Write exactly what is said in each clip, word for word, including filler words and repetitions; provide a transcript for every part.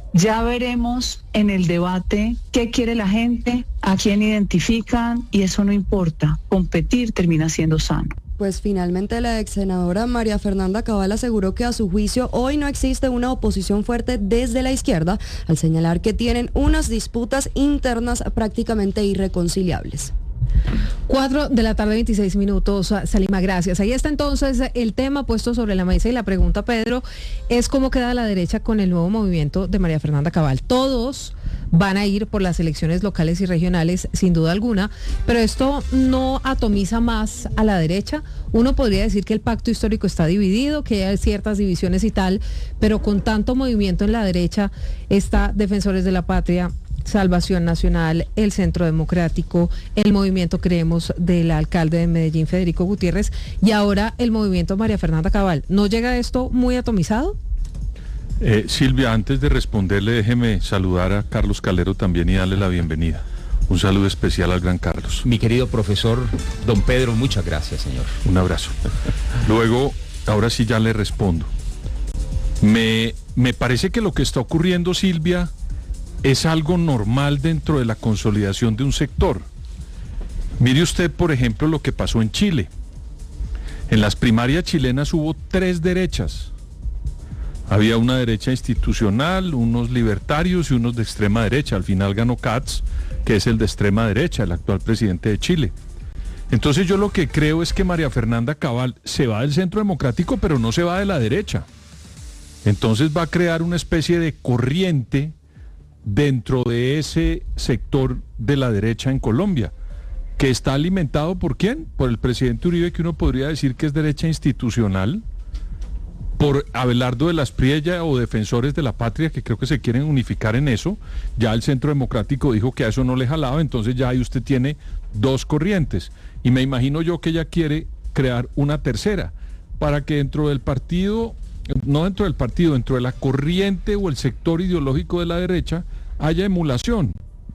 Ya veremos en el debate qué quiere la gente, a quién identifican, y eso no importa. Competir termina siendo sano. Pues finalmente la ex senadora María Fernanda Cabal aseguró que a su juicio hoy no existe una oposición fuerte desde la izquierda, al señalar que tienen unas disputas internas prácticamente irreconciliables. Cuatro de la tarde, veintiséis minutos, Salima, gracias. Ahí está entonces el tema puesto sobre la mesa, y la pregunta, Pedro, es cómo queda la derecha con el nuevo movimiento de María Fernanda Cabal. Todos van a ir por las elecciones locales y regionales, sin duda alguna, pero esto no atomiza más a la derecha. Uno podría decir que el pacto histórico está dividido, que hay ciertas divisiones y tal, pero con tanto movimiento en la derecha está Defensores de la Patria, Salvación Nacional, el Centro Democrático, el movimiento Creemos del alcalde de Medellín, Federico Gutiérrez, y ahora el movimiento María Fernanda Cabal. ¿No llega esto muy atomizado? Eh, Silvia, antes de responderle, déjeme saludar a Carlos Calero también y darle la bienvenida. Un saludo especial al gran Carlos. Mi querido profesor don Pedro, muchas gracias, señor. Un abrazo. Luego, ahora sí ya le respondo. Me, me parece que lo que está ocurriendo, Silvia, es algo normal dentro de la consolidación de un sector. Mire usted, por ejemplo, lo que pasó en Chile. En las primarias chilenas hubo tres derechas. Había una derecha institucional, unos libertarios y unos de extrema derecha. Al final ganó Katz, que es el de extrema derecha, el actual presidente de Chile. Entonces yo lo que creo es que María Fernanda Cabal se va del Centro Democrático, pero no se va de la derecha. Entonces va a crear una especie de corriente dentro de ese sector de la derecha en Colombia, que está alimentado ¿por quién? Por el presidente Uribe, que uno podría decir que es derecha institucional, por Abelardo de la Espriella o Defensores de la Patria, que creo que se quieren unificar en eso. Ya el Centro Democrático dijo que a eso no le jalaba, entonces ya ahí usted tiene dos corrientes, y me imagino yo que ella quiere crear una tercera, para que dentro del partido, no dentro del partido, dentro de la corriente o el sector ideológico de la derecha, haya emulación,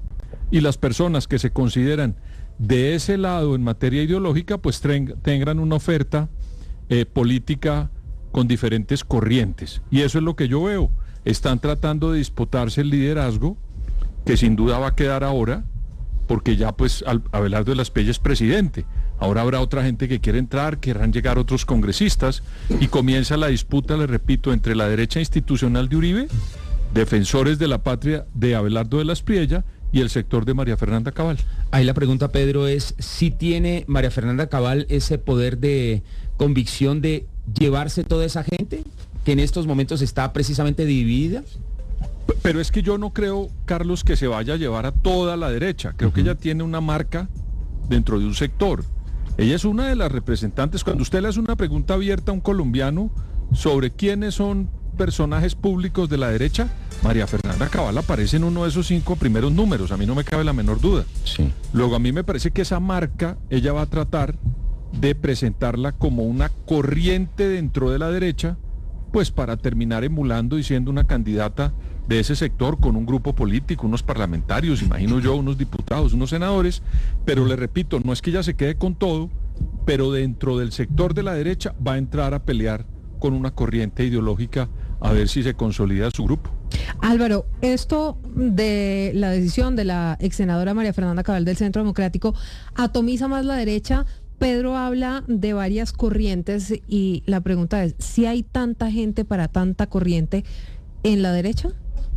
y las personas que se consideran de ese lado en materia ideológica, pues tengan una oferta eh, política con diferentes corrientes. Y eso es lo que yo veo. Están tratando de disputarse el liderazgo, que sin duda va a quedar ahora, porque ya pues Abelardo de la Espriella es presidente. Ahora habrá otra gente que quiere entrar, querrán llegar otros congresistas, y comienza la disputa, le repito, entre la derecha institucional de Uribe, Defensores de la Patria de Abelardo de la Espriella, y el sector de María Fernanda Cabal. Ahí la pregunta, Pedro, es si tiene María Fernanda Cabal ese poder de convicción de llevarse toda esa gente que en estos momentos está precisamente dividida. Pero es que yo no creo, Carlos, que se vaya a llevar a toda la derecha. Creo uh-huh. que ella tiene una marca dentro de un sector. Ella es una de las representantes. Cuando usted le hace una pregunta abierta a un colombiano sobre quiénes son personajes públicos de la derecha, María Fernanda Cabal aparece en uno de esos cinco primeros números, a mí no me cabe la menor duda. Sí. Luego a mí me parece que esa marca ella va a tratar de presentarla como una corriente dentro de la derecha, pues para terminar emulando y siendo una candidata de ese sector con un grupo político, unos parlamentarios, imagino yo, unos diputados, unos senadores, pero le repito, no es que ella se quede con todo, pero dentro del sector de la derecha va a entrar a pelear con una corriente ideológica a ver si se consolida su grupo. Álvaro, esto de la decisión de la ex senadora María Fernanda Cabal del Centro Democrático atomiza más la derecha. Pedro habla de varias corrientes y la pregunta es, ¿si hay tanta gente para tanta corriente en la derecha?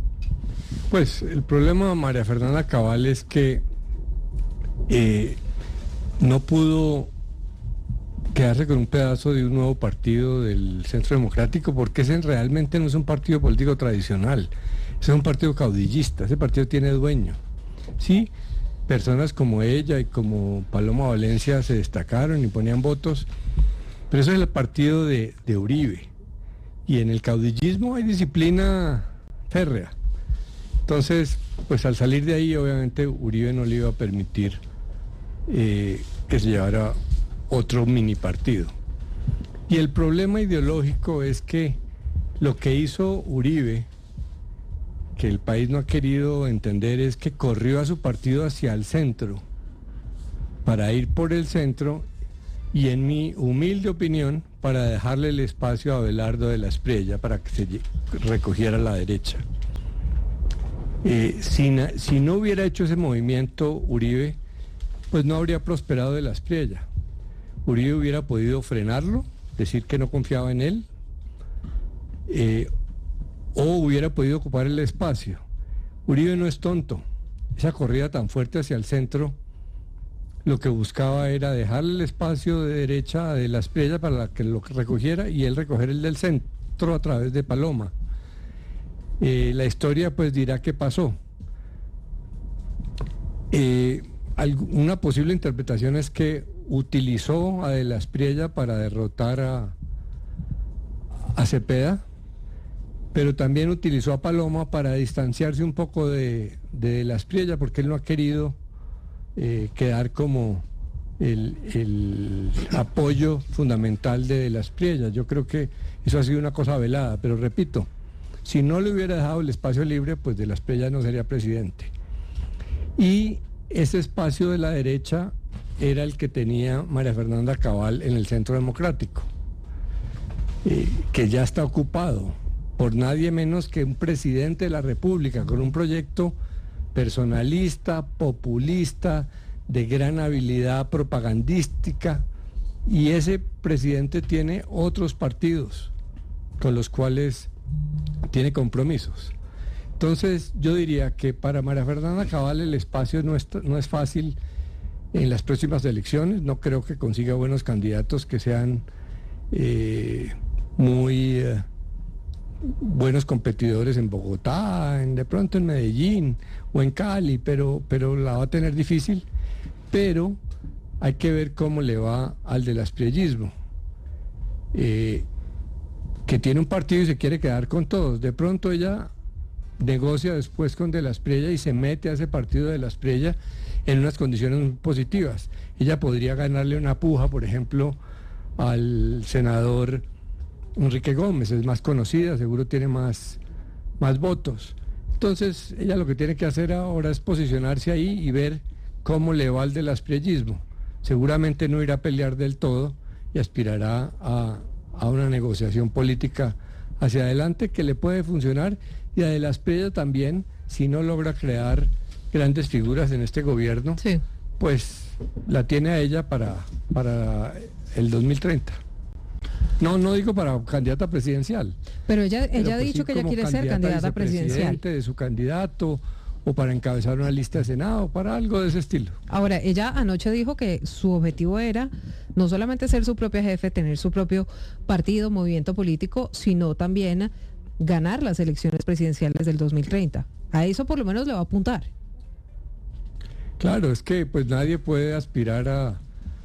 Pues el problema de María Fernanda Cabal es que eh, no pudo quedarse con un pedazo de un nuevo partido del Centro Democrático, porque ese realmente no es un partido político tradicional, ese es un partido caudillista, ese partido tiene dueño. Sí, personas como ella y como Paloma Valencia se destacaron y ponían votos, pero eso es el partido de, de Uribe, y en el caudillismo hay disciplina férrea. Entonces, pues al salir de ahí, obviamente Uribe no le iba a permitir eh, que se llevara otro mini partido. Y el problema ideológico es que lo que hizo Uribe, que el país no ha querido entender, es que corrió a su partido hacia el centro para ir por el centro y, en mi humilde opinión, para dejarle el espacio a Abelardo de la Espriella para que se recogiera a la derecha. Eh, si, na, si no hubiera hecho ese movimiento Uribe, pues no habría prosperado de la Aspriella. Uribe hubiera podido frenarlo, decir que no confiaba en él, eh, o hubiera podido ocupar el espacio. Uribe no es tonto. Esa corrida tan fuerte hacia el centro, lo que buscaba era dejarle el espacio de derecha de la Aspriella para que lo recogiera y él recoger el del centro a través de Paloma. Eh, la historia pues dirá qué pasó. Eh, una posible interpretación es que utilizó a de la Aspriella para derrotar a, a Cepeda, pero también utilizó a Paloma para distanciarse un poco de, de la Aspriella, porque él no ha querido eh, quedar como el, el apoyo fundamental de, de la Aspriella. Yo creo que eso ha sido una cosa velada, pero repito, si no le hubiera dejado el espacio libre, pues de la Aspriella no sería presidente. Y ese espacio de la derecha era el que tenía María Fernanda Cabal en el Centro Democrático, eh, que ya está ocupado por nadie menos que un presidente de la República, con un proyecto personalista, populista, de gran habilidad propagandística, y ese presidente tiene otros partidos con los cuales tiene compromisos. Entonces yo diría que para María Fernanda Cabal el espacio no es, no es fácil en las próximas elecciones. No creo que consiga buenos candidatos que sean eh, muy eh, buenos competidores en Bogotá, en, de pronto en Medellín o en Cali, pero, pero la va a tener difícil. Pero hay que ver cómo le va al del aspriellismo, eh, que tiene un partido y se quiere quedar con todos. De pronto ella negocia después con de la Aspriella y se mete a ese partido de la Aspriella en unas condiciones muy positivas. Ella podría ganarle una puja, por ejemplo, al senador Enrique Gómez, es más conocida, seguro tiene más, más votos. Entonces ella lo que tiene que hacer ahora es posicionarse ahí y ver cómo le va al del aspriellismo. Seguramente no irá a pelear del todo y aspirará a, a una negociación política hacia adelante que le puede funcionar, y a de la Aspriella también, si no logra crear grandes figuras en este gobierno, sí, pues la tiene a ella para, para el dos mil treinta. No, no digo para candidata presidencial. Pero ella, ella pero ha dicho pues, sí, que ella quiere ser candidata presidencial. De su candidato, o para encabezar una lista de Senado, para algo de ese estilo. Ahora, ella anoche dijo que su objetivo era no solamente ser su propia jefe, tener su propio partido, movimiento político, sino también ganar las elecciones presidenciales del dos mil treinta. A eso por lo menos le va a apuntar. Claro, es que pues nadie puede aspirar a,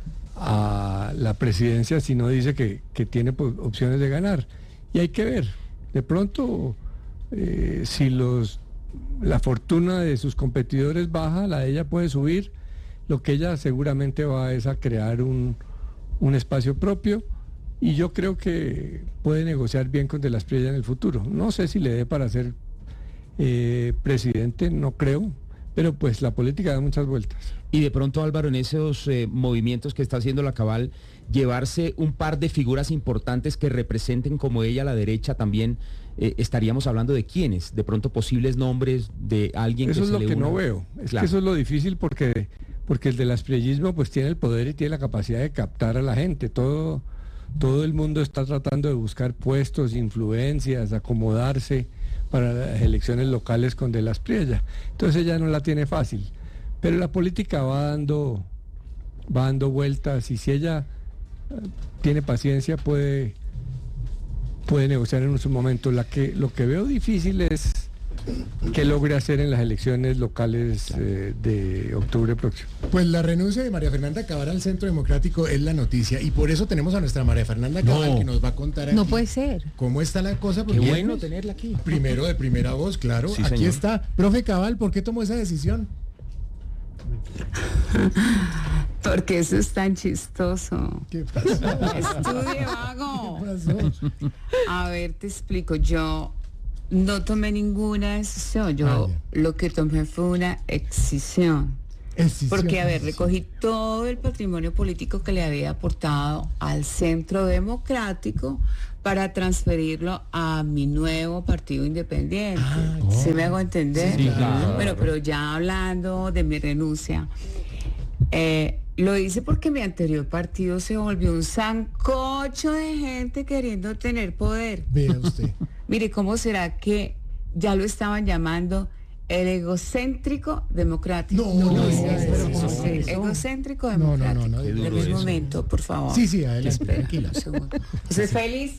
a la presidencia si no dice que, que tiene pues, opciones de ganar. Y hay que ver, de pronto, eh, si los la fortuna de sus competidores baja, la de ella puede subir. Lo que ella seguramente va es a crear un, un espacio propio, y yo creo que puede negociar bien con de la Aspriella en el futuro. No sé si le dé para ser eh, presidente, no creo, pero pues la política da muchas vueltas. Y de pronto, Álvaro, en esos eh, movimientos que está haciendo la Cabal, llevarse un par de figuras importantes que representen como ella la derecha también, eh, estaríamos hablando de quiénes, de pronto posibles nombres de alguien eso que es se lo le que una. No veo, es claro. que eso es lo difícil, porque, porque el del aspriellismo pues tiene el poder y tiene la capacidad de captar a la gente. Todo, todo el mundo está tratando de buscar puestos, influencias, acomodarse para las elecciones locales con de la Aspriella. Entonces ella no la tiene fácil, pero la política va dando, va dando vueltas, y si ella uh, tiene paciencia puede, puede negociar en su momento. La que, lo que veo difícil es que logre hacer en las elecciones locales eh, de octubre próximo. Pues la renuncia de María Fernanda Cabal al Centro Democrático es la noticia, y por eso tenemos a nuestra María Fernanda Cabal, no, que nos va a contar aquí. No puede ser. ¿Cómo está la cosa? Qué bueno tenerla aquí. Primero de primera voz, claro. Sí, aquí señor. Está. Profe Cabal, ¿por qué tomó esa decisión? Porque eso es tan chistoso. ¿Qué pasó? Estudie, vago. ¿Qué pasó? A ver, te explico. Yo no tomé ninguna decisión. Yo ah, lo que tomé fue una excisión. Escisión, Porque, a ver, escisión. recogí todo el patrimonio político que le había aportado al Centro Democrático para transferirlo a mi nuevo partido independiente. Ah, ¿Sí me hago entender? Sí, claro. Bueno, pero ya hablando de mi renuncia, eh, lo hice porque mi anterior partido se volvió un sancocho de gente queriendo tener poder. Vea usted. Mire, ¿cómo será que ya lo estaban llamando el egocéntrico democrático? No, no, es no, eso, pero no, ¿cómo sí, es eso? egocéntrico No, no, no, democrático. no, qué Deme duro un eso. momento, por favor. Sí, sí, adelante, Espera, tranquila. un segundo. ¿Usted es feliz?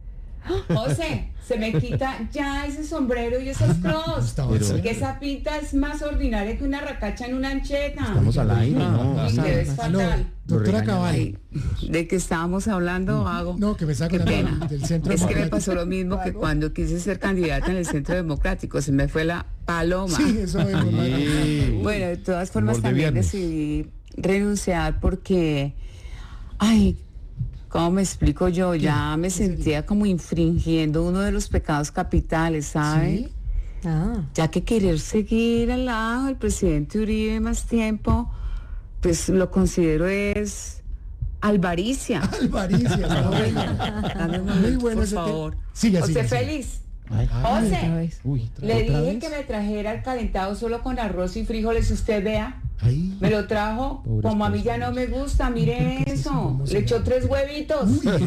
José, se me quita ya ese sombrero y esos cross. Estaba Pero- cerca. Que esa pinta es más ordinaria que una racacha en una ancheta. Estamos al aire, ¿no? Y te ves Aló, fatal. doctora regañan. Cabal. Ay, ¿de qué estábamos hablando, Hago? No, que me está Qué acordando pena. del Centro Es que me Democrático. pasó lo mismo que cuando quise ser candidata en el Centro Democrático. Se me fue la paloma. Sí, eso es Sí. Bueno, de todas formas Humor de también viernes. decidí renunciar porque, ay, ¿cómo me explico yo? Ya me sentía como infringiendo uno de los pecados capitales, ¿sabe? ¿Sí? Ah. Ya que querer seguir al lado del presidente Uribe más tiempo, pues lo considero es alvaricia. Alvaricia, está bueno. Dame un Muy momento, bueno por ese te- favor. Siga, ¿Usted siga, siga. feliz? Ay, José, Otra vez. Uy, le ¿otra dije vez? que me trajera el calentado solo con arroz y frijoles, usted vea. ay. Me lo trajo, Pobres como a mí ya no me gusta, mire ¿Qué es eso? eso. Vamos a Le ver. echó tres huevitos.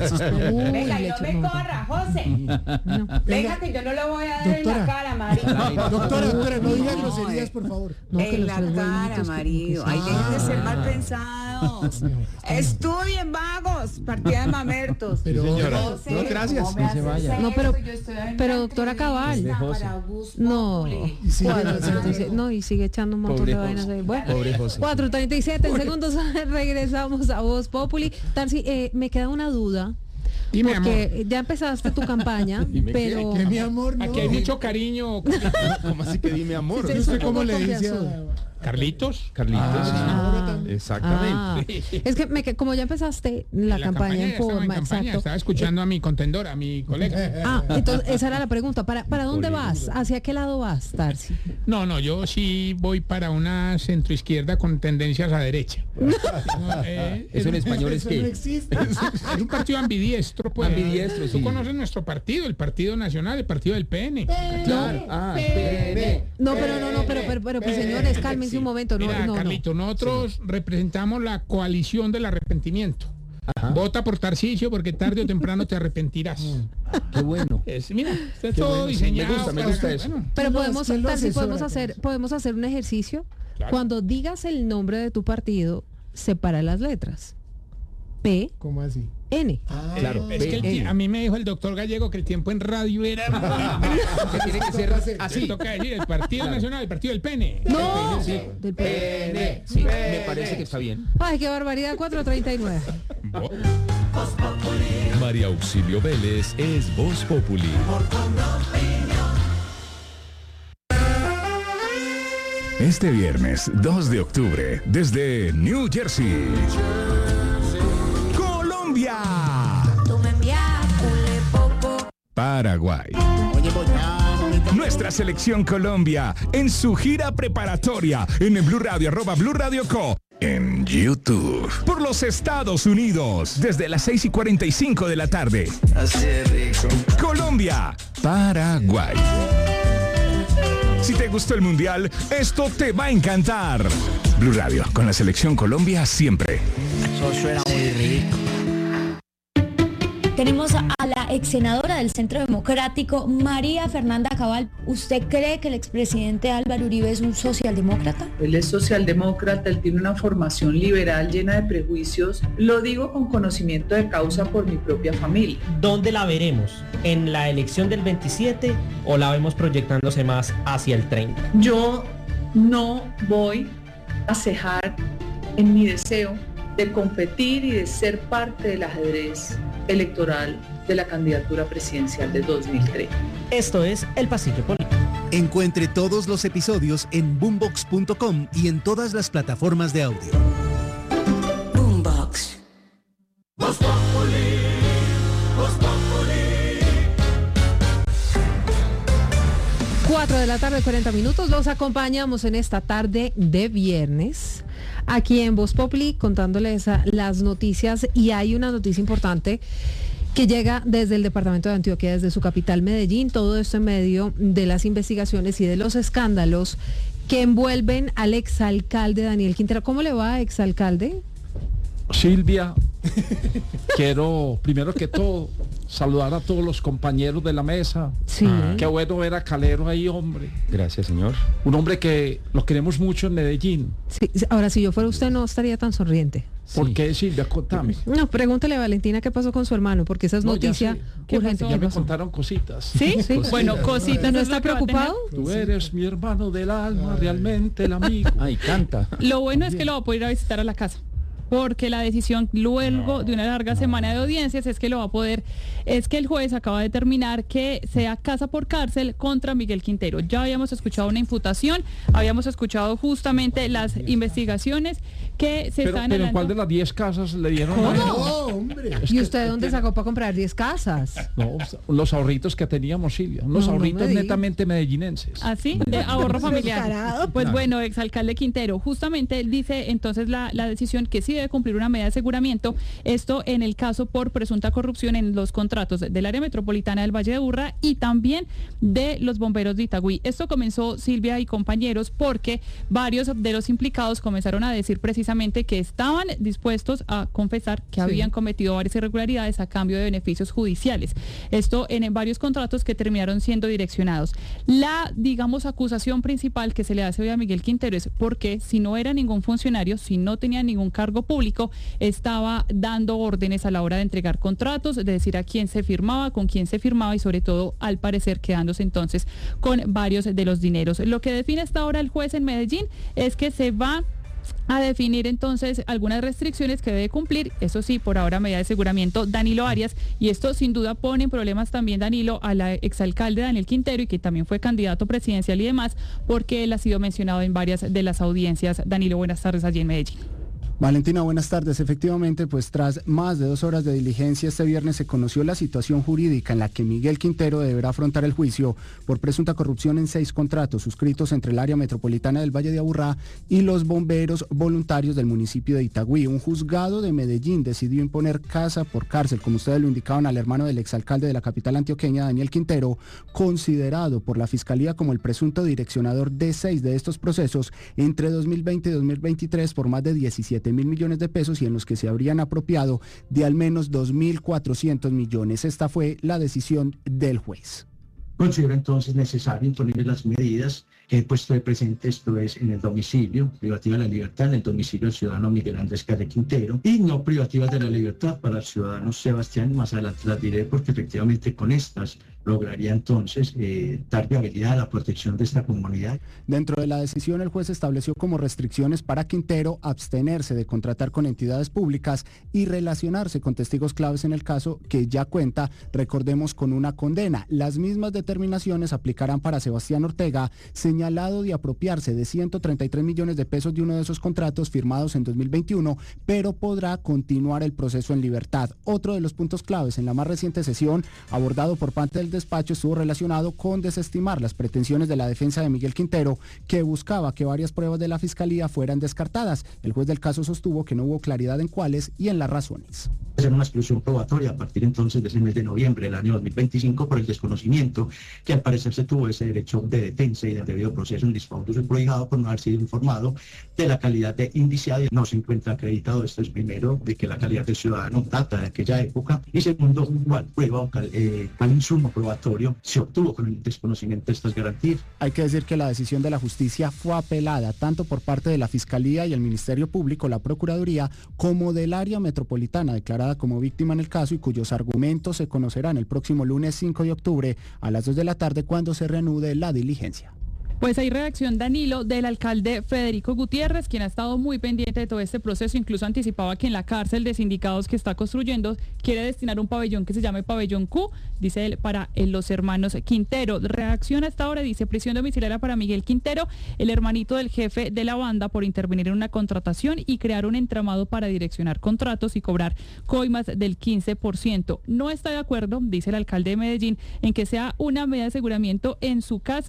Uy, Venga, y le no echó- me no. corra, José. No. Venga, que yo no le voy a dar en Doctora. la cara, marido. Doctora, doctora, no diga No, groserías, eh. por favor. No, que En los la tres cara, huevitos, que- marido. que Ay, sí. dejen de ser mal Ah. pensados. Está bien. Estudien, vagos. Partida de mamertos. Pero, señora. José, No, gracias, ¿cómo me no se haces vaya. esto? No, pero- Yo estoy en pero, una doctora Cabal. entrevista De José. para Voz No, Populi. Y sigue cuatro avanzando. treinta y seis, no, y sigue echando un montón Pobre de José. vainas ahí. Bueno, Pobre José. cuatro treinta y siete en segundos regresamos a Voz Populi. Tarsi, eh, me queda una duda. Dime, Porque ya empezaste tu campaña, Dime qué, pero... Que mi amor, no. Aquí hay mucho cariño. ¿Cómo así que dime amor? ¿Y usted cómo le Con dice azul. a... Carlitos. Carlitos. Ah. Exactamente. Ah, es que me, que- como ya empezaste la, campaña en ya estaba forma, campaña, exacto. estaba escuchando a mi contendora, a mi colega. Ah, entonces esa era la pregunta. ¿Para, para dónde Colega. vas? ¿Hacia qué lado vas, Tarsi? No, no, yo sí voy para una centroizquierda con tendencias a derecha. No, eh, Eso en es, español es Eso no que existe. es un partido ambidiestro, pues. Ambidiestro, Tú sí. conoces nuestro partido, el Partido Nacional, el partido del P N. claro. Ah, P N. No, pero no, no, pero, pero, pero, pues, señores, cálmense un momento. No, Mira, no, no. Carlito, nosotros representamos la coalición del arrepentimiento. Ajá. Vota por Tarcisio porque tarde o temprano te arrepentirás. Qué bueno. Es, mira, está Qué todo bueno, sí, diseñado. me gusta, me para- gusta eso. bueno, Pero ¿Quién lo- podemos, quién lo Tarsi, podemos asesora, hacer, Carlos? podemos hacer un ejercicio. Claro. Cuando digas el nombre de tu partido, separa las letras. P, ¿Cómo así? N. Ah, Claro, es que el P N. tie- a mí me dijo el doctor Gallego que el tiempo en radio era Que tiene que ser así. así. Toca decir el Partido Claro. Nacional, el Partido del Pene. No, Sí. del P. P N. Sí, me parece que está bien. Ay, qué barbaridad, cuatro treinta y nueve. María Auxilio Vélez es Voz Populi. Este viernes dos de octubre, desde New Jersey, Colombia, Paraguay. Nuestra selección Colombia en su gira preparatoria en el Blue Radio, arroba Blue Radio Co. En YouTube. Por los Estados Unidos, desde las seis y cuarenta y cinco de la tarde. Colombia, Paraguay. Si te gustó el Mundial, esto te va a encantar. Blue Radio, con la selección Colombia siempre. Tenemos a la ex senadora del Centro Democrático, María Fernanda Cabal. ¿Usted cree que el expresidente Álvaro Uribe es un socialdemócrata? Él es socialdemócrata, él tiene una formación liberal llena de prejuicios. Lo digo con conocimiento de causa por mi propia familia. ¿Dónde la veremos? ¿En la elección del veintisiete o la vemos proyectándose más hacia el treinta? Yo no voy a cejar en mi deseo de competir y de ser parte del ajedrez electoral de la candidatura presidencial de dos mil treinta. Esto es El Pasillo Político. Encuentre todos los episodios en boombox punto com y en todas las plataformas de audio. Boombox. cuatro de de la tarde, cuarenta minutos. Los acompañamos en esta tarde de viernes, aquí en Voz Populi, contándoles a, las noticias. Y hay una noticia importante que llega desde el departamento de Antioquia, desde su capital Medellín. Todo esto en medio de las investigaciones y de los escándalos que envuelven al exalcalde Daniel Quintero. ¿Cómo le va, exalcalde? Silvia, quiero primero que todo saludar a todos los compañeros de la mesa. Sí. Ah, qué bueno ver a Calero ahí, hombre. Gracias, señor. Un hombre que lo queremos mucho en Medellín. Sí, ahora, si yo fuera usted, no estaría tan sonriente. ¿Por Sí. qué, Silvia? Contame. No, pregúntele a Valentina qué pasó con su hermano, porque esa es No, ya noticia sé. urgente. Ya ¿Qué me pasó? contaron cositas. ¿Sí? Sí. Bueno, cositas. ¿No está preocupado? Tú eres mi hermano del alma, realmente el amigo. Ay, canta. Lo bueno es que lo va a poder ir a visitar a la casa, porque la decisión luego de una larga semana de audiencias es que lo va a poder, es que el juez acaba de determinar que sea casa por cárcel contra Miguel Quintero. Ya habíamos escuchado una imputación, habíamos escuchado justamente las investigaciones que se Pero, están pero ¿en hablando. cuál de las diez casas le dieron? ¿Cómo? a- No, hombre. Es ¿Y que- usted dónde sacó para comprar diez casas? No, los ahorritos que teníamos, Silvia. Unos No, no ahorritos me diga. netamente medellinenses. Así, de ahorro familiar. Descarado. Pues Claro. bueno, exalcalde Quintero, justamente él dice entonces la, la decisión que sí debe cumplir una medida de aseguramiento, esto en el caso por presunta corrupción en los contratos del área metropolitana del Valle de Aburrá y también de los bomberos de Itagüí. Esto comenzó, Silvia y compañeros, porque varios de los implicados comenzaron a decir precisamente que estaban dispuestos a confesar que Sí. habían cometido varias irregularidades a cambio de beneficios judiciales. Esto en, en varios contratos que terminaron siendo direccionados. La, digamos, acusación principal que se le hace hoy a Miguel Quintero es porque si no era ningún funcionario, si no tenía ningún cargo público, estaba dando órdenes a la hora de entregar contratos, de decir a quién se firmaba, con quién se firmaba y sobre todo, al parecer, quedándose entonces con varios de los dineros. Lo que define hasta ahora el juez en Medellín es que se va a definir entonces algunas restricciones que debe cumplir, eso sí, por ahora medida de aseguramiento Danilo Arias, y esto sin duda pone en problemas también, Danilo, a la exalcalde Daniel Quintero, y que también fue candidato presidencial y demás, porque él ha sido mencionado en varias de las audiencias. Danilo, buenas tardes allí en Medellín. Valentina, buenas tardes. Efectivamente, pues tras más de dos horas de diligencia, este viernes se conoció la situación jurídica en la que Miguel Quintero deberá afrontar el juicio por presunta corrupción en seis contratos suscritos entre el área metropolitana del Valle de Aburrá y los bomberos voluntarios del municipio de Itagüí. Un juzgado de Medellín decidió imponer casa por cárcel, como ustedes lo indicaban, al hermano del exalcalde de la capital antioqueña, Daniel Quintero, considerado por la Fiscalía como el presunto direccionador de seis de estos procesos entre dos mil veinte y dos mil veintitrés por más de diecisiete mil millones de pesos y en los que se habrían apropiado de al menos dos mil cuatrocientos millones. Esta fue la decisión del juez. Considero entonces necesario imponer las medidas que he puesto de presente, esto es en el domicilio, privativa de la libertad, en el domicilio del ciudadano Miguel Andrés Calle Quintero, y no privativas de la libertad para el ciudadano Sebastián. Más adelante las diré porque efectivamente con estas lograría entonces eh, dar viabilidad a la protección de esta comunidad. Dentro de la decisión, el juez estableció como restricciones para Quintero abstenerse de contratar con entidades públicas y relacionarse con testigos claves en el caso, que ya cuenta, recordemos, con una condena. Las mismas determinaciones aplicarán para Sebastián Ortega, señalado de apropiarse de ciento treinta y tres millones de pesos de uno de esos contratos firmados en dos mil veintiuno, pero podrá continuar el proceso en libertad. Otro de los puntos claves en la más reciente sesión, abordado por parte del despacho, estuvo relacionado con desestimar las pretensiones de la defensa de Miguel Quintero, que buscaba que varias pruebas de la Fiscalía fueran descartadas. El juez del caso sostuvo que no hubo claridad en cuáles y en las razones. Hacer una exclusión probatoria a partir entonces de ese mes de noviembre del año dos mil veinticinco por el desconocimiento que al parecer se tuvo ese derecho de defensa y del debido proceso en disfausto y prohijado por no haber sido informado de la calidad de indiciado. No se encuentra acreditado, esto es primero, de que la calidad del ciudadano data de aquella época, y segundo, cuál prueba o cal, eh, cuál insumo probatorio se obtuvo con el desconocimiento de estas garantías. Hay que decir que la decisión de la justicia fue apelada tanto por parte de la Fiscalía y el Ministerio Público, la Procuraduría, como del área metropolitana declarada como víctima en el caso, y cuyos argumentos se conocerán el próximo lunes cinco de octubre a las dos de la tarde, cuando se reanude la diligencia. Pues hay reacción, Danilo, del alcalde Federico Gutiérrez, quien ha estado muy pendiente de todo este proceso. Incluso anticipaba que en la cárcel de sindicados que está construyendo quiere destinar un pabellón que se llame Pabellón Q, dice él, para eh, los hermanos Quintero. Reacción hasta ahora, dice: prisión domiciliaria para Miguel Quintero, el hermanito del jefe de la banda, por intervenir en una contratación y crear un entramado para direccionar contratos y cobrar coimas del quince por ciento. No está de acuerdo, dice el alcalde de Medellín, en que sea una medida de aseguramiento en su casa,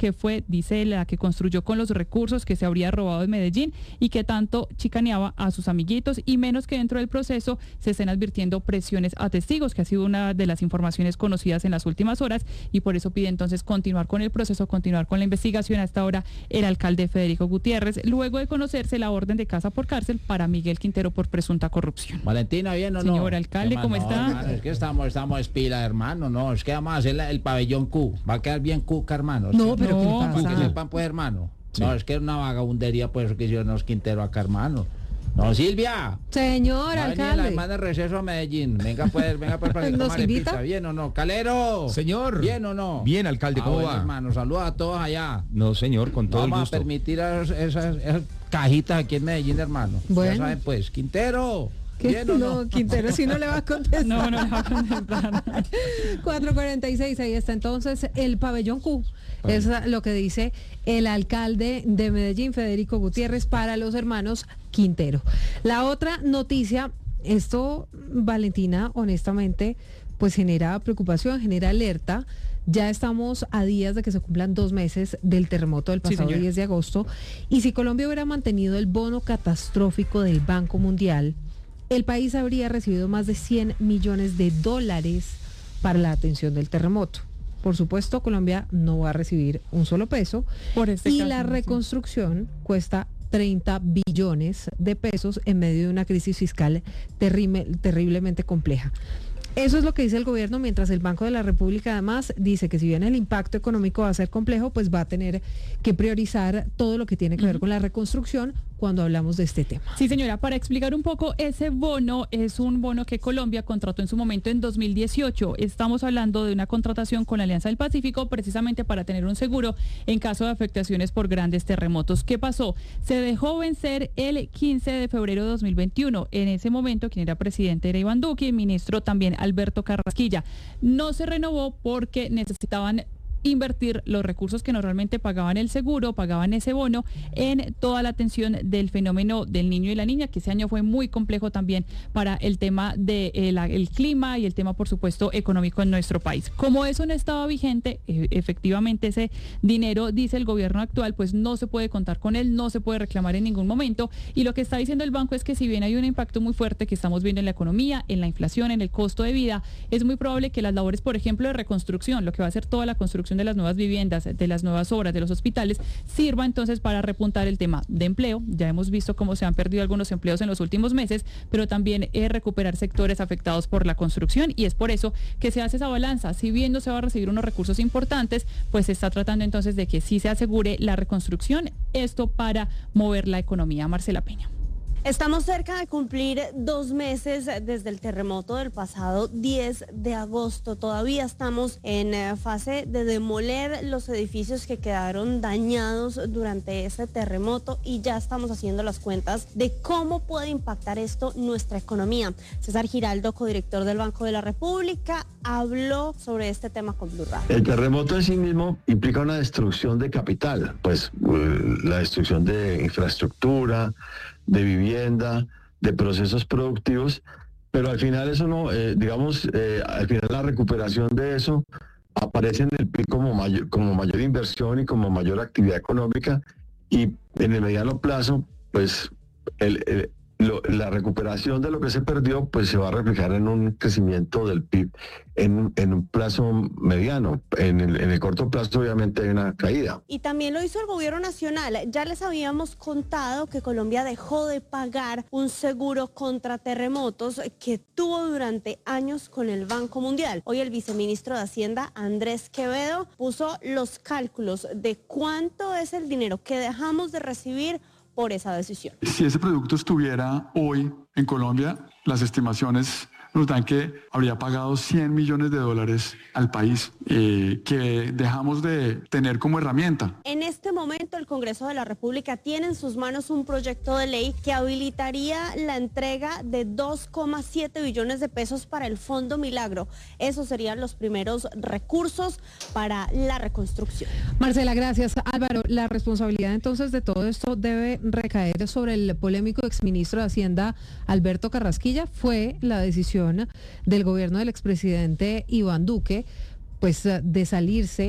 que fue, dice, la que construyó con los recursos que se habría robado en Medellín y que tanto chicaneaba a sus amiguitos, y menos que dentro del proceso se estén advirtiendo presiones a testigos, que ha sido una de las informaciones conocidas en las últimas horas, y por eso pide entonces continuar con el proceso, continuar con la investigación. Hasta ahora el alcalde Federico Gutiérrez, luego de conocerse la orden de casa por cárcel para Miguel Quintero por presunta corrupción. Valentina, ¿bien o no? Señor alcalde, ¿cómo no, está? Hermano, es que estamos, estamos pila, hermano, no, es que vamos a hacer la, el pabellón Q, va a quedar bien cuca, hermano. No, pero no, ¿qué le pasa? para que sepan, pues, hermano. Sí. No, es que es una vagabundería, pues, que hicieron los Quintero acá, hermano. No, Silvia. Señor va alcalde. La demanda de receso a Medellín. Venga, pues, venga, pues, para que ¿Nos tomar invita? pizza. ¿Bien o no? Calero. Señor. ¿Bien o no? Bien, alcalde, ¿cómo ah, bueno, va? hermano, saludos a todos allá. No, señor, con todo no el vamos gusto. a permitir a esas, esas, esas cajitas aquí en Medellín, hermano. Bueno. Ya saben, pues, Quintero. ¿Qué? ¿Bien o no, no? Quintero sí no le va a contestar. No, no le va a contestar. cuatro cuarenta y seis, ahí está entonces el pabellón Q. Es lo que dice el alcalde de Medellín, Federico Gutiérrez, para los hermanos Quintero. La otra noticia, esto, Valentina, honestamente, pues genera preocupación, genera alerta. Ya estamos a días de que se cumplan dos meses del terremoto del pasado sí, diez de agosto. Y si Colombia hubiera mantenido el bono catastrófico del Banco Mundial, el país habría recibido más de cien millones de dólares para la atención del terremoto. Por supuesto, Colombia no va a recibir un solo peso. Por este y caso, la reconstrucción sí. cuesta treinta billones de pesos en medio de una crisis fiscal terrible, terriblemente compleja. Eso es lo que dice el gobierno, mientras el Banco de la República además dice que si bien el impacto económico va a ser complejo, pues va a tener que priorizar todo lo que tiene que ver con la reconstrucción cuando hablamos de este tema. Sí, señora, para explicar un poco, ese bono es un bono que Colombia contrató en su momento en dos mil dieciocho. Estamos hablando de una contratación con la Alianza del Pacífico precisamente para tener un seguro en caso de afectaciones por grandes terremotos. ¿Qué pasó? Se dejó vencer el quince de febrero de dos mil veintiuno. En ese momento, quien era presidente era Iván Duque y ministro también Alberto Carrasquilla. No se renovó porque necesitaban invertir los recursos que normalmente pagaban el seguro, pagaban ese bono, en toda la atención del fenómeno del niño y la niña, que ese año fue muy complejo también para el tema del de, eh, el clima y el tema, por supuesto, económico en nuestro país. Como eso no estaba vigente, eh, efectivamente ese dinero, dice el gobierno actual, pues no se puede contar con él, no se puede reclamar en ningún momento, y lo que está diciendo el banco es que si bien hay un impacto muy fuerte que estamos viendo en la economía, en la inflación, en el costo de vida, es muy probable que las labores, por ejemplo, de reconstrucción, lo que va a ser toda la construcción de las nuevas viviendas, de las nuevas obras, de los hospitales, sirva entonces para repuntar el tema de empleo. Ya hemos visto cómo se han perdido algunos empleos en los últimos meses, pero también es recuperar sectores afectados por la construcción, y es por eso que se hace esa balanza. Si bien no se va a recibir unos recursos importantes, pues se está tratando entonces de que sí se asegure la reconstrucción, esto para mover la economía. Marcela Peña. Estamos cerca de cumplir dos meses desde el terremoto del pasado diez de agosto. Todavía estamos en fase de demoler los edificios que quedaron dañados durante ese terremoto, y ya estamos haciendo las cuentas de cómo puede impactar esto nuestra economía. César Giraldo, codirector del Banco de la República, habló sobre este tema con Blue Radio. El terremoto en sí mismo implica una destrucción de capital, pues la destrucción de infraestructura, de vivienda, de procesos productivos, pero al final eso no, eh, digamos, eh, al final la recuperación de eso aparece en el P I B como mayor, como mayor inversión y como mayor actividad económica, y en el mediano plazo, pues el, el, lo, la recuperación de lo que se perdió, pues se va a reflejar en un crecimiento del P I B en, en un plazo mediano. En el, en el corto plazo obviamente hay una caída. Y también lo hizo el gobierno nacional. Ya les habíamos contado que Colombia dejó de pagar un seguro contra terremotos que tuvo durante años con el Banco Mundial. Hoy el viceministro de Hacienda, Andrés Quevedo, puso los cálculos de cuánto es el dinero que dejamos de recibir por esa decisión. Si ese producto estuviera hoy en Colombia, las estimaciones nos dan que habría pagado cien millones de dólares al país, eh, que dejamos de tener como herramienta. En este momento el Congreso de la República tiene en sus manos un proyecto de ley que habilitaría la entrega de dos coma siete billones de pesos para el Fondo Milagro. Esos serían los primeros recursos para la reconstrucción. Marcela, gracias. Álvaro, la responsabilidad entonces de todo esto debe recaer sobre el polémico exministro de Hacienda, Alberto Carrasquilla. Fue la decisión del gobierno del expresidente Iván Duque, pues de salirse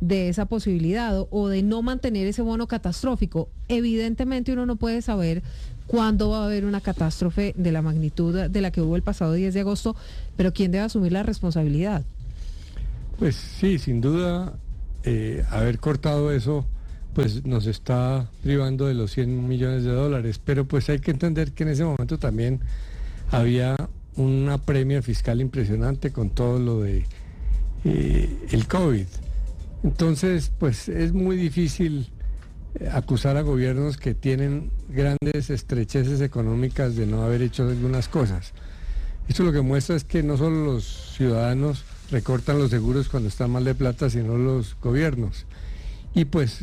de esa posibilidad o, o de no mantener ese bono catastrófico. Evidentemente uno no puede saber cuándo va a haber una catástrofe de la magnitud de la que hubo el pasado diez de agosto, pero ¿quién debe asumir la responsabilidad? Pues sí, sin duda, eh, haber cortado eso pues nos está privando de los cien millones de dólares, pero pues hay que entender que en ese momento también había una premia fiscal impresionante con todo lo de eh, el COVID. Entonces, pues es muy difícil eh, acusar a gobiernos que tienen grandes estrecheces económicas de no haber hecho algunas cosas. Esto lo que muestra es que no solo los ciudadanos recortan los seguros cuando están mal de plata, sino los gobiernos. Y pues,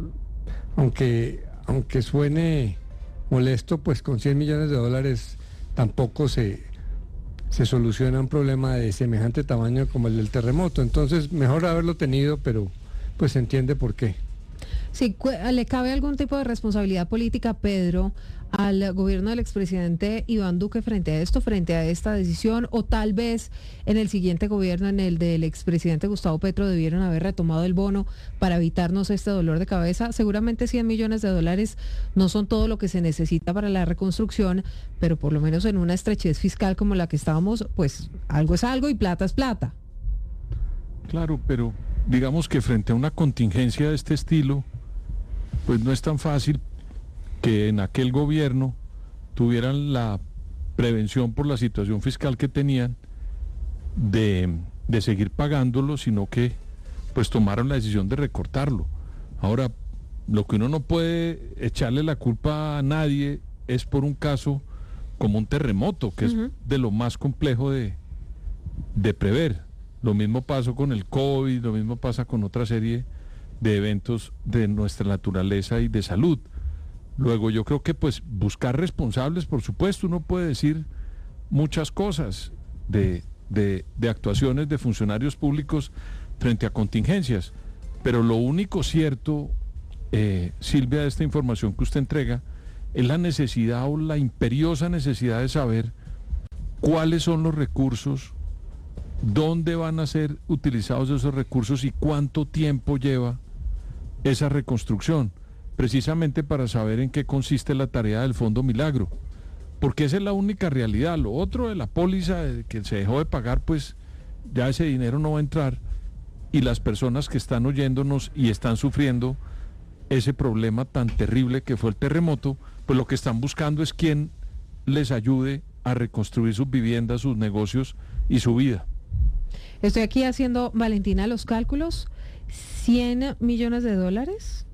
aunque, aunque suene molesto, pues con cien millones de dólares tampoco se, se soluciona un problema de semejante tamaño como el del terremoto. Entonces, mejor haberlo tenido, pero pues se entiende por qué. Sí, ¿le cabe algún tipo de responsabilidad política, Pedro, al gobierno del expresidente Iván Duque frente a esto, frente a esta decisión? O tal vez en el siguiente gobierno, en el del expresidente Gustavo Petro, debieron haber retomado el bono para evitarnos este dolor de cabeza. Seguramente cien millones de dólares no son todo lo que se necesita para la reconstrucción, pero por lo menos en una estrechez fiscal como la que estábamos, pues algo es algo y plata es plata. Claro, pero digamos que frente a una contingencia de este estilo, pues no es tan fácil que en aquel gobierno tuvieran la prevención por la situación fiscal que tenían de, de seguir pagándolo, sino que pues tomaron la decisión de recortarlo. Ahora, lo que uno no puede echarle la culpa a nadie es por un caso como un terremoto, que uh-huh. es de lo más complejo de, de prever. Lo mismo pasó con el COVID, lo mismo pasa con otra serie de eventos de nuestra naturaleza y de salud. Luego yo creo que pues buscar responsables, por supuesto, uno puede decir muchas cosas de, de, de actuaciones de funcionarios públicos frente a contingencias, pero lo único cierto, eh, Silvia, de esta información que usted entrega, es la necesidad o la imperiosa necesidad de saber cuáles son los recursos, dónde van a ser utilizados esos recursos y cuánto tiempo lleva esa reconstrucción, precisamente para saber en qué consiste la tarea del Fondo Milagro, porque esa es la única realidad. Lo otro de la póliza que se dejó de pagar, pues ya ese dinero no va a entrar, y las personas que están oyéndonos y están sufriendo ese problema tan terrible que fue el terremoto, pues lo que están buscando es quién les ayude a reconstruir sus viviendas, sus negocios y su vida. Estoy aquí haciendo, Valentina, los cálculos. cien millones de dólares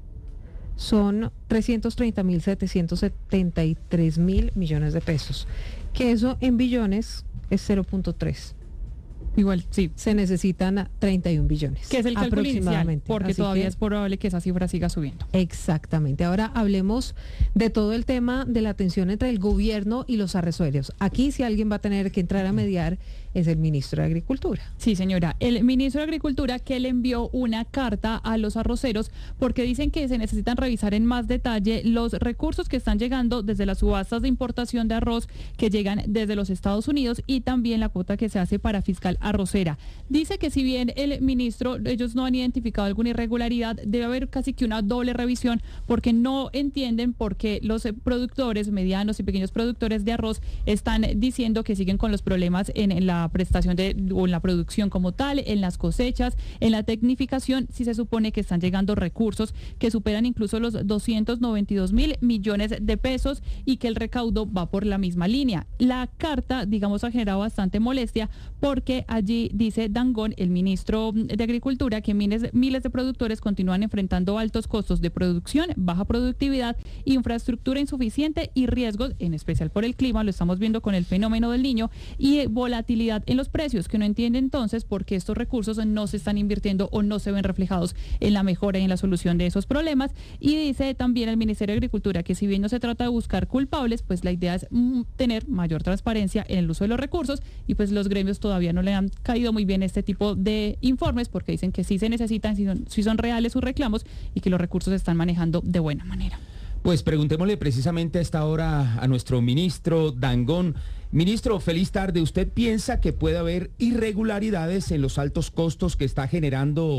son trescientos treinta mil setecientos setenta y tres mil millones de pesos, que eso en billones es cero punto tres. Igual, sí. Se necesitan treinta y un billones. Que es el cálculo aproximadamente. Inicial, porque Así todavía que, es probable que esa cifra siga subiendo. Exactamente. Ahora hablemos de todo el tema de la tensión entre el gobierno y los arroceros. Aquí, si alguien va a tener que entrar a mediar, es el ministro de Agricultura. Sí, señora. El ministro de Agricultura, que le envió una carta a los arroceros porque dicen que se necesitan revisar en más detalle los recursos que están llegando desde las subastas de importación de arroz que llegan desde los Estados Unidos y también la cuota que se hace para fiscal arrocera. Dice que si bien el ministro, ellos no han identificado alguna irregularidad, debe haber casi que una doble revisión porque no entienden por qué los productores, medianos y pequeños productores de arroz están diciendo que siguen con los problemas en, en la prestación de o en la producción como tal, en las cosechas, en la tecnificación, si se supone que están llegando recursos que superan incluso los doscientos noventa y dos mil millones de pesos y que el recaudo va por la misma línea. La carta, digamos, ha generado bastante molestia porque allí dice Dangond, el ministro de Agricultura, que miles, miles de productores continúan enfrentando altos costos de producción, baja productividad, infraestructura insuficiente y riesgos, en especial por el clima, lo estamos viendo con el fenómeno del Niño, y volatilidad en los precios, que no entiende entonces por qué estos recursos no se están invirtiendo o no se ven reflejados en la mejora y en la solución de esos problemas. Y dice también el Ministerio de Agricultura que si bien no se trata de buscar culpables, pues la idea es mm, tener mayor transparencia en el uso de los recursos y pues los gremios todavía no le han caído muy bien este tipo de informes porque dicen que sí se necesitan, si son, si son reales sus reclamos y que los recursos se están manejando de buena manera. Pues preguntémosle precisamente a esta hora a nuestro ministro Dangond. Ministro, feliz tarde. ¿Usted piensa que puede haber irregularidades en los altos costos que está generando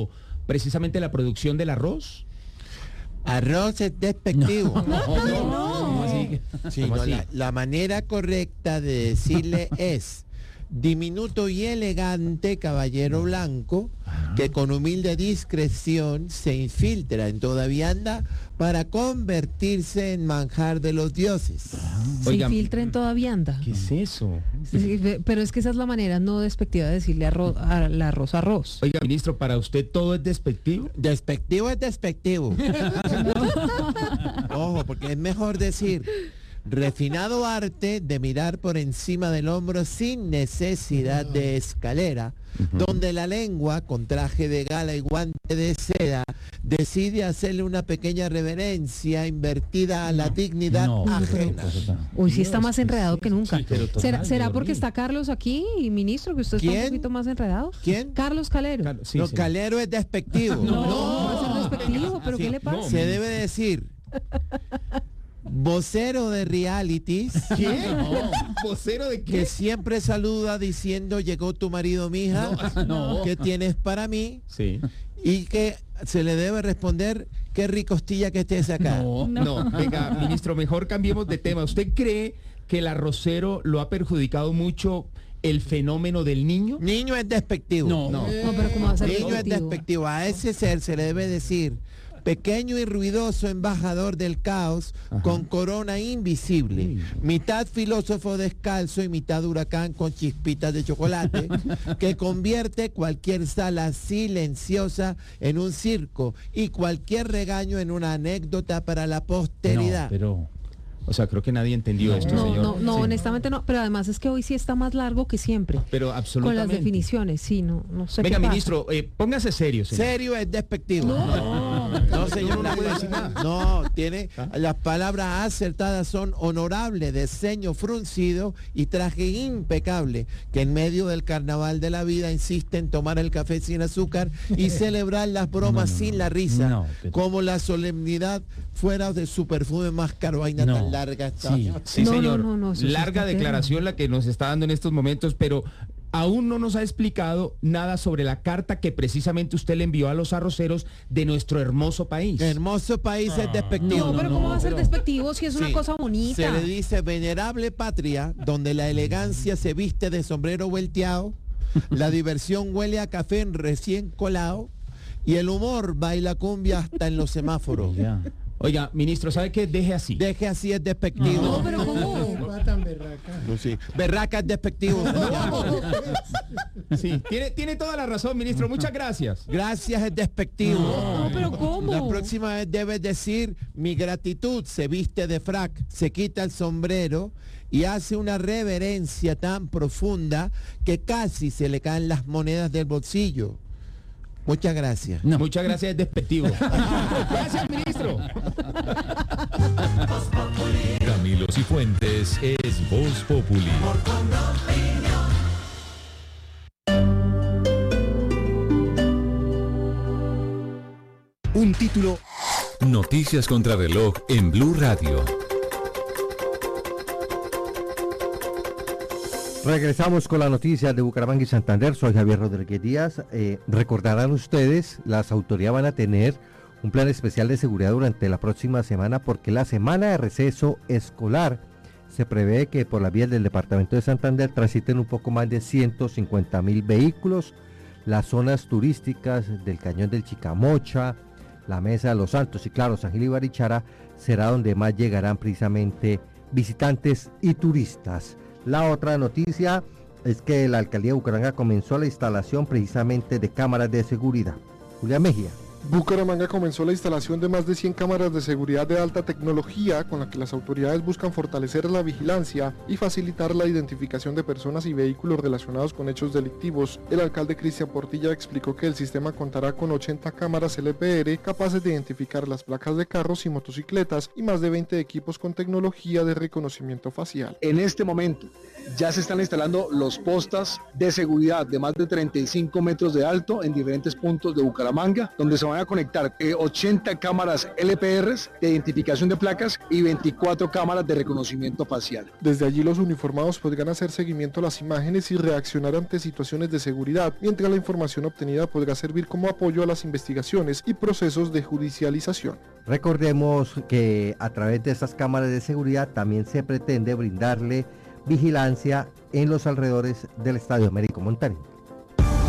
precisamente la producción del arroz? Arroz es despectivo. No, no, no, no. ¿Cómo así? Sí, ¿Cómo no, así? la, la manera correcta de decirle es diminuto y elegante caballero blanco que con humilde discreción se infiltra en toda vianda para convertirse en manjar de los dioses. Se Oigan, infiltra en toda vianda. ¿Qué es eso? Sí, ve- pero es que esa es la manera no despectiva de decirle arroz, al arroz arroz. Oiga, ministro, ¿para usted todo es despectivo? Despectivo es despectivo. Ojo, porque es mejor decir refinado arte de mirar por encima del hombro sin necesidad de escalera, donde la lengua, con traje de gala y guante de seda, decide hacerle una pequeña reverencia invertida a la dignidad ajena. Uy, sí está más enredado que nunca. pero total, ¿Será, será Dios porque mío. está Carlos aquí, ministro, que usted está ¿Quién? un poquito más enredado? ¿Quién? Carlos Calero. No, calero es despectivo. No, no va a ser despectivo, pero ¿qué le pasa? Se debe decir vocero de realities. ¿Qué? ¿Vocero de qué? Que siempre saluda diciendo llegó tu marido, mija. No, no. ¿Qué tienes para mí? Sí. Y que se le debe responder qué ricostilla que estés acá. No, no, venga, ministro, mejor cambiemos de tema. ¿Usted cree que el arrocero lo ha perjudicado mucho el fenómeno del niño? Niño es despectivo. No, no. No, pero ¿cómo va a ser Niño es despectivo? despectivo. A ese ser se le debe decir pequeño y ruidoso embajador del caos, con corona invisible, mitad filósofo descalzo y mitad huracán con chispitas de chocolate, que convierte cualquier sala silenciosa en un circo y cualquier regaño en una anécdota para la posteridad. No, pero... O sea, creo que nadie entendió esto, No, señor. no, no, Sí. honestamente no, pero además es que hoy sí está más largo que siempre. Pero Con absolutamente. las definiciones, sí, no, no sé Venga, qué pasa. ministro, eh, póngase serio, señor. Serio es despectivo. No, no, señor, no la- puede decir nada. no, tiene las palabras acertadas son honorable, de ceño fruncido y traje impecable, que en medio del carnaval de la vida insiste en tomar el café sin azúcar y celebrar las bromas sin la risa, No, pero- como la solemnidad fuera de su perfume más caro, vaina No, tan larga esta. Sí, sí, No, señor. no, no, no, eso sí Larga está declaración la que nos está dando en estos momentos, pero aún no nos ha explicado nada sobre la carta que precisamente usted le envió a los arroceros de nuestro hermoso país. Hermoso país es despectivo. No, pero ¿cómo va a ser despectivo si es una Sí. cosa bonita? Se le dice venerable patria, donde la elegancia se viste de sombrero vuelteado, la diversión huele a café en recién colado y el humor baila cumbia hasta en los semáforos. Oiga, ministro, ¿sabe qué? Deje así. Deje así es despectivo. No, pero ¿cómo? No, sí. Berraca es despectivo. Sí, tiene, tiene toda la razón, ministro. Muchas gracias. Gracias es despectivo. No, pero ¿cómo? La próxima vez debes decir mi gratitud, se viste de frac, se quita el sombrero y hace una reverencia tan profunda que casi se le caen las monedas del bolsillo. Muchas gracias. Muchas gracias, es despectivo. Gracias, ministro. Camilo Cifuentes es Voz Populi. Un título. Noticias contra reloj en Blue Radio. Regresamos con la noticia de Bucaramanga y Santander. Soy Javier Rodríguez Díaz. Eh, recordarán ustedes, las autoridades van a tener un plan especial de seguridad durante la próxima semana porque la semana de receso escolar se prevé que por las vías del departamento de Santander transiten un poco más de ciento cincuenta mil vehículos. Las zonas turísticas del Cañón del Chicamocha, la Mesa de los Santos y claro, San Gil y Barichara será donde más llegarán precisamente visitantes y turistas. La otra noticia es que la alcaldía de Bucaramanga comenzó la instalación precisamente de cámaras de seguridad. Julián Mejía. Bucaramanga comenzó la instalación de más de cien cámaras de seguridad de alta tecnología con la que las autoridades buscan fortalecer la vigilancia y facilitar la identificación de personas y vehículos relacionados con hechos delictivos. El alcalde Cristian Portilla explicó que el sistema contará con ochenta cámaras L P R capaces de identificar las placas de carros y motocicletas y más de veinte equipos con tecnología de reconocimiento facial. En este momento ya se están instalando los postas de seguridad de más de treinta y cinco metros de alto en diferentes puntos de Bucaramanga, donde se van van a conectar eh, ochenta cámaras L P Rs de identificación de placas y veinticuatro cámaras de reconocimiento facial. Desde allí los uniformados podrán hacer seguimiento a las imágenes y reaccionar ante situaciones de seguridad, mientras la información obtenida podrá servir como apoyo a las investigaciones y procesos de judicialización. Recordemos que a través de estas cámaras de seguridad también se pretende brindarle vigilancia en los alrededores del Estadio Américo Montaño.